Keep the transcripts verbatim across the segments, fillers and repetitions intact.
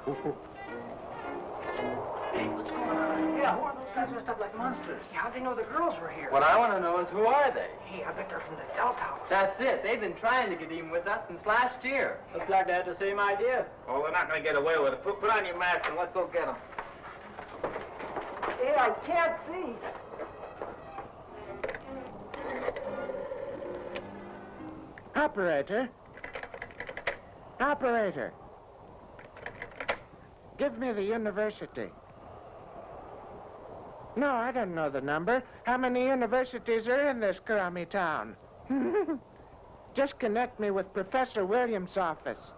Hey, what's going on? Yeah, who are those guys dressed up like monsters? Yeah, how'd they know the girls were here? What I want to know is, who are they? Hey, I bet they're from the Delta House. That's it. They've been trying to get even with us since last year. Looks like they had the same idea. Oh, they're not going to get away with it. Put, put on your mask and let's go get them. Hey, I can't see. Operator. Operator. Give me the university. No, I don't know the number. How many universities are in this crummy town? Just connect me with Professor Williams' office.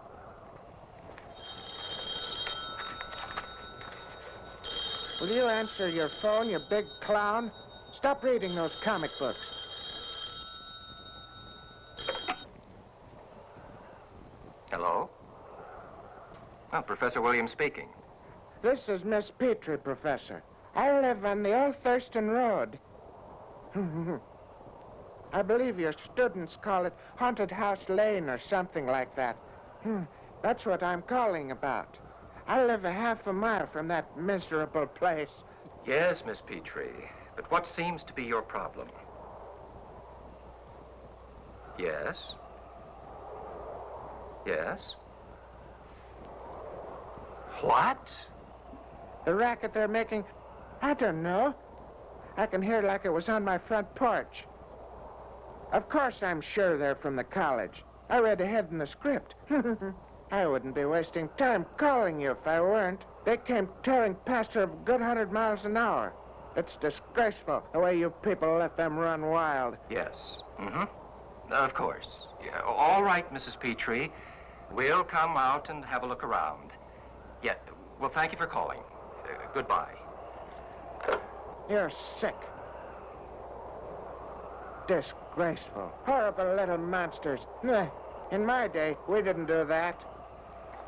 Will you answer your phone, you big clown? Stop reading those comic books. Hello? Oh, Professor Williams speaking. This is Miss Petrie, Professor. I live on the old Thurston Road. I believe your students call it Haunted House Lane or something like that. That's what I'm calling about. I live a half a mile from that miserable place. Yes, Miss Petrie, but what seems to be your problem? Yes? Yes? What? The racket they're making, I don't know. I can hear it like it was on my front porch. Of course I'm sure they're from the college. I read ahead in the script. I wouldn't be wasting time calling you if I weren't. They came tearing past her a good hundred miles an hour. It's disgraceful the way you people let them run wild. Yes. Mm-hmm. Of course. Yeah. All right, Missus Petrie. We'll come out and have a look around. Yeah. Well, thank you for calling. Uh, goodbye. You're sick. Disgraceful. Horrible little monsters. In my day, we didn't do that.